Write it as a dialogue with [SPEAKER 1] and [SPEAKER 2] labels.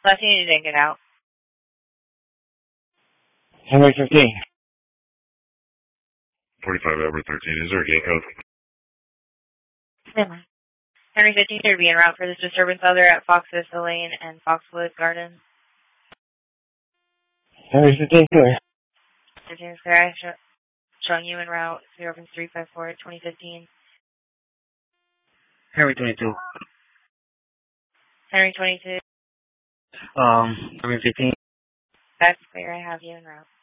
[SPEAKER 1] Last thing you didn't get out.
[SPEAKER 2] Henry 15.
[SPEAKER 3] 45 Edward 13. Is there a gate code?
[SPEAKER 1] Never mind. Henry 15, you're being route for this disturbance other at Fox Vista Lane and Foxwood Gardens.
[SPEAKER 2] Henry 15, clear.
[SPEAKER 1] 15 is clear. Showing you en route 0354 2015.
[SPEAKER 2] Henry 22.
[SPEAKER 1] Henry 22.
[SPEAKER 2] Henry 15.
[SPEAKER 1] That's clear. I have you en route.